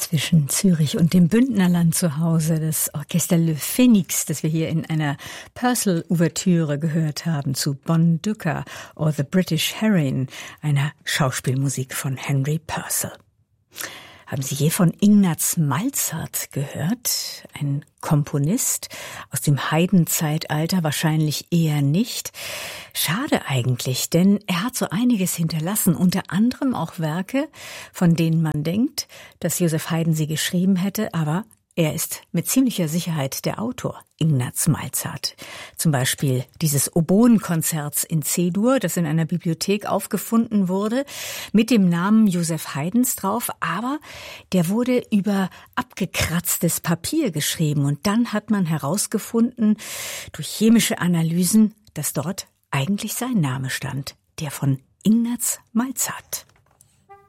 Zwischen Zürich und dem Bündnerland zu Hause, das Orchester Le Phénix, das wir hier in einer Purcell-Ouvertüre gehört haben zu Bonduca or the British Heron, einer Schauspielmusik von Henry Purcell. Haben Sie je von Ignaz Malzert gehört? Ein Komponist aus dem Haydn-Zeitalter? Wahrscheinlich eher nicht. Schade eigentlich, denn er hat so einiges hinterlassen, unter anderem auch Werke, von denen man denkt, dass Joseph Haydn sie geschrieben hätte, aber er ist mit ziemlicher Sicherheit der Autor, Ignaz Malzert. Zum Beispiel dieses Oboenkonzerts in C-Dur, das in einer Bibliothek aufgefunden wurde, mit dem Namen Joseph Haydns drauf, aber der wurde über abgekratztes Papier geschrieben und dann hat man herausgefunden, durch chemische Analysen, dass dort eigentlich sein Name stand, der von Ignaz Malzert.